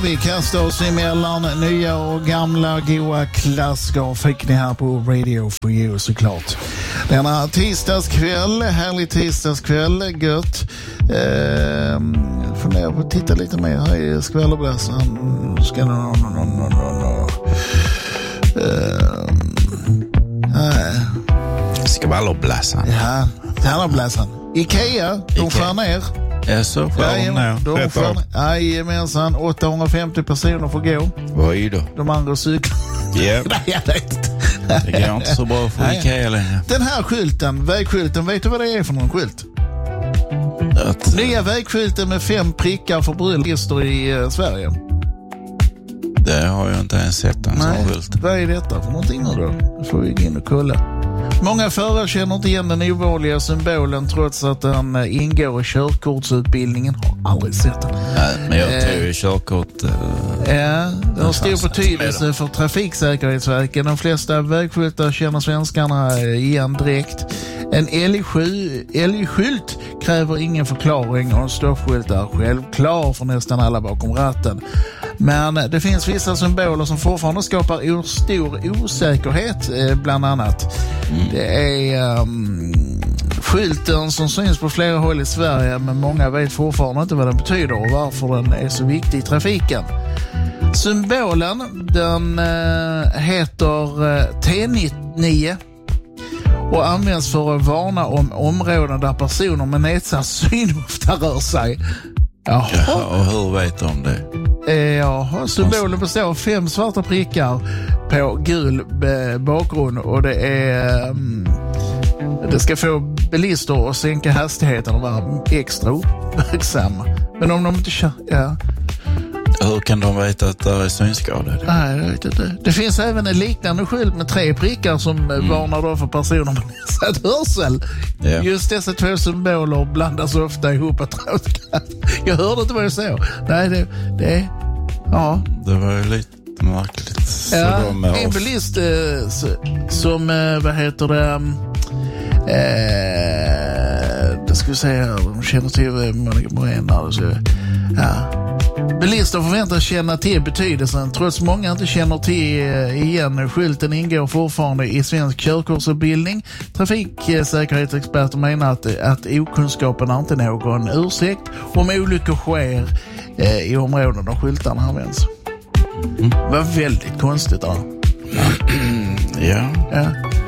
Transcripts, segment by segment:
vi kastar oss emellan nya och gamla goa klassiker. Fick ni här på Radio for You såklart. Denna tisdagskväll, härlig tisdagskväll, gött. Funderar på att titta lite mer här i skvallerbläsaren. Skvallerbläsaren. Ja, skvallerbläsaren. Ikea, de skär ner. Ja, så får de Jajamensan, 850 personer får gå. Vad är det? De andra cyklar. Ja. Det går inte så bra för Ikea längre. Den här skylten, vägskylten, vet du vad det är för någon skylt? Nya vägskylten med 5 prickar för bryllister i Sverige. Det har jag inte ens sett en sån skylt. Vad är detta för någonting då? Det får vi gå in och kolla. Många förare känner inte igen den ovanliga symbolen trots att den ingår i körkortsutbildningen. Har aldrig sett den. Nej, men jag tror ju körkort... den har stor betydelse för Trafiksäkerhetsverket. De flesta vägskyltar känner svenskarna igen direkt. En älgskylt kräver ingen förklaring och en stoppskylt är självklar för nästan alla bakom ratten. Men det finns vissa symboler som fortfarande skapar stor osäkerhet, bland annat. Det är skylten som syns på flera håll i Sverige, men många vet fortfarande inte vad den betyder och varför den är så viktig i trafiken. Symbolen, den heter T9 och används för att varna om områden där personer med nedsatt syn ofta rör sig. Jaha, och hur vet de det? Symbolen består av 5 svarta prickar på gul bakgrund och det är det ska få bilister att sänka hastigheten och vara extra uppmärksamma. Men om de inte kör, hur kan de veta att det är synskadade? Nej, jag vet inte. Det finns även en liknande skylt med 3 prickar som varnar då för personer med nedsatt hörsel. Yeah. Just dessa 2 symboler blandas ofta ihop. Jag hörde inte vad jag sa. Nej, det det var ju lite märkligt. Ja, en bilist som, det skulle säga, de känner till Morena. Bilister förväntas känna till betydelsen trots många inte känner till igen. Skylten ingår fortfarande i svensk körkortsutbildning. Trafiksäkerhetsexperter menar att okunskapen är inte någon ursäkt om olyckor sker i områden där skyltarna används. Det var väldigt konstigt då. Ja.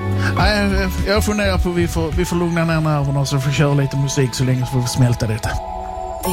Jag funderar på vi får lugna ner nerverna och så får köra lite musik så länge så får vi smälta detta.